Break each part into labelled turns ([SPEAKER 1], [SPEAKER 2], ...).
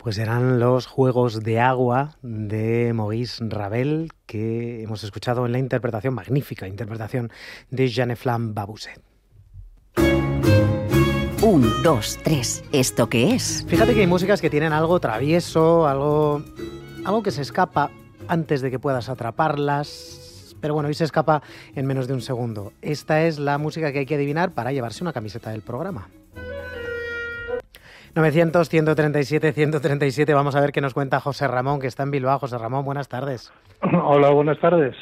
[SPEAKER 1] Pues eran los Juegos de Agua de Maurice Ravel, que hemos escuchado en la magnífica interpretación de Jeanne-Flamme Babuset.
[SPEAKER 2] 1, 2, 3, ¿esto qué es?
[SPEAKER 1] Fíjate que hay músicas que tienen algo travieso, algo que se escapa antes de que puedas atraparlas, pero bueno, hoy se escapa en menos de un segundo. Esta es la música que hay que adivinar para llevarse una camiseta del programa. 900, 137, 137, vamos a ver qué nos cuenta José Ramón, que está en Bilbao. José Ramón, buenas tardes.
[SPEAKER 3] Hola, buenas tardes.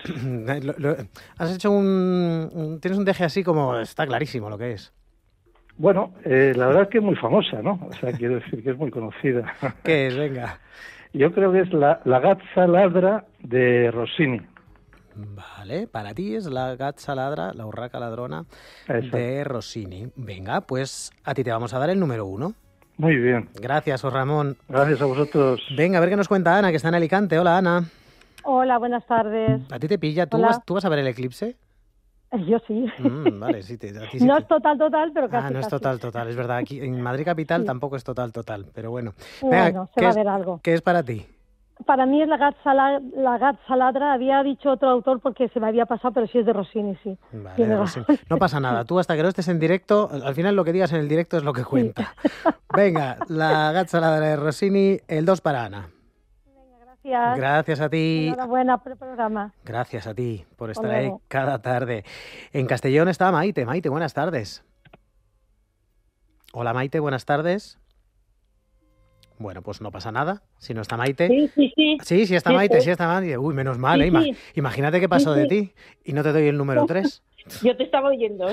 [SPEAKER 1] Has hecho tienes un deje así como, está clarísimo lo que es.
[SPEAKER 3] Bueno, la verdad es que es muy famosa, ¿no? O sea, quiero decir que es muy conocida.
[SPEAKER 1] ¿Qué es? Venga.
[SPEAKER 3] Yo creo que es la Gazza Ladra de Rossini.
[SPEAKER 1] Vale, para ti es la Gazza Ladra, la urraca ladrona.
[SPEAKER 3] Exacto.
[SPEAKER 1] De Rossini. Venga, pues a ti te vamos a dar el número 1.
[SPEAKER 3] Muy bien.
[SPEAKER 1] Gracias, José Ramón.
[SPEAKER 3] Gracias a vosotros.
[SPEAKER 1] Venga, a ver qué nos cuenta Ana, que está en Alicante. Hola, Ana.
[SPEAKER 4] Hola, buenas tardes.
[SPEAKER 1] ¿A ti te pilla? ¿Tú vas a ver el eclipse?
[SPEAKER 4] Yo sí.
[SPEAKER 1] Vale, sí. A ti sí
[SPEAKER 4] no es total, pero casi.
[SPEAKER 1] No es total. Es verdad, aquí en Madrid capital tampoco es total, pero bueno.
[SPEAKER 4] Venga, bueno, se va a ver algo.
[SPEAKER 1] ¿Qué es para ti?
[SPEAKER 4] Para mí es la Gazza Ladra. Había dicho otro autor porque se me había pasado, pero sí es de Rossini, sí.
[SPEAKER 1] Vale, de Rossini. No pasa nada. Tú hasta que no estés en directo, al final lo que digas en el directo es lo que cuenta. Sí. Venga, la Gazza Ladra de Rossini, el 2 para Ana.
[SPEAKER 4] Venga, gracias.
[SPEAKER 1] Gracias a ti.
[SPEAKER 4] Enhorabuena por el programa.
[SPEAKER 1] Gracias a ti por estar ahí cada tarde. En Castellón está Maite. Maite, buenas tardes. Hola, Maite, buenas tardes. Bueno, pues no pasa nada, si no está Maite. Sí está Maite. Uy, menos mal,
[SPEAKER 5] Sí.
[SPEAKER 1] Imagínate qué pasó de ti y no te doy el número 3.
[SPEAKER 5] Yo te estaba oyendo.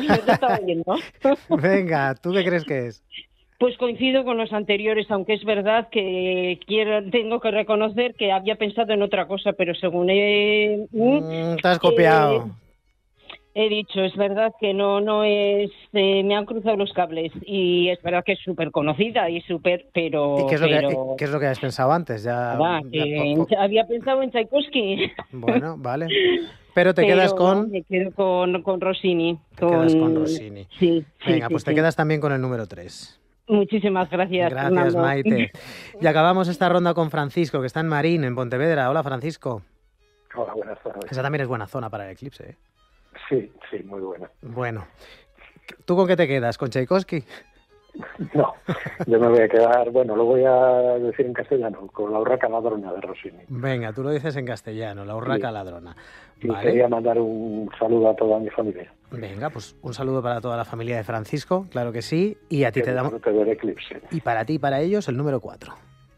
[SPEAKER 1] Venga, ¿tú qué crees que es?
[SPEAKER 5] Pues coincido con los anteriores, aunque es verdad que tengo que reconocer que había pensado en otra cosa, pero según
[SPEAKER 1] te has copiado.
[SPEAKER 5] He dicho, es verdad que no es... me han cruzado los cables y es verdad que es súper conocida y súper... pero...
[SPEAKER 1] ¿Y qué es lo que has pensado antes?
[SPEAKER 5] Había pensado en Tchaikovsky.
[SPEAKER 1] Bueno, vale. Pero te quedas con...
[SPEAKER 5] Me quedo con Rossini.
[SPEAKER 1] Quedas con Rossini.
[SPEAKER 5] Sí.
[SPEAKER 1] Venga, pues te quedas también con el número 3.
[SPEAKER 5] Muchísimas gracias.
[SPEAKER 1] Gracias,
[SPEAKER 5] Fernando.
[SPEAKER 1] Maite. Y acabamos esta ronda con Francisco, que está en Marín, en Pontevedra. Hola, Francisco.
[SPEAKER 6] Hola, buenas tardes.
[SPEAKER 1] Esa también es buena zona para el eclipse, ¿eh?
[SPEAKER 6] Sí, muy buena.
[SPEAKER 1] Bueno, ¿tú con qué te quedas? ¿Con Tchaikovsky?
[SPEAKER 6] No, yo me voy a quedar, lo voy a decir en castellano, con la urraca ladrona de Rossini.
[SPEAKER 1] Venga, tú lo dices en castellano, la urraca ladrona.
[SPEAKER 6] Vale. Y quería mandar un saludo a toda mi familia.
[SPEAKER 1] Venga, pues un saludo para toda la familia de Francisco, claro que sí, y a ti te damos...
[SPEAKER 6] del eclipse.
[SPEAKER 1] Y para ti y para ellos el número 4.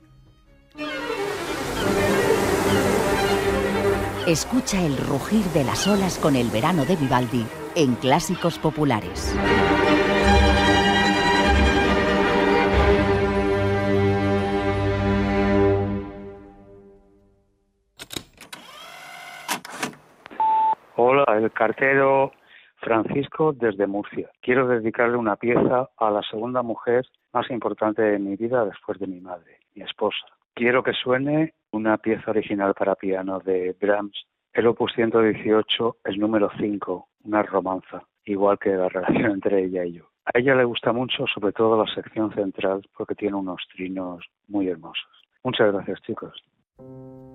[SPEAKER 2] Escucha el rugir de las olas con el verano de Vivaldi en Clásicos Populares.
[SPEAKER 7] Hola, el cartero Francisco desde Murcia. Quiero dedicarle una pieza a la segunda mujer más importante de mi vida después de mi madre, mi esposa. Quiero que suene una pieza original para piano de Brahms, el opus 118, el número 5, una romanza, igual que la relación entre ella y yo. A ella le gusta mucho, sobre todo la sección central, porque tiene unos trinos muy hermosos. Muchas gracias, chicos.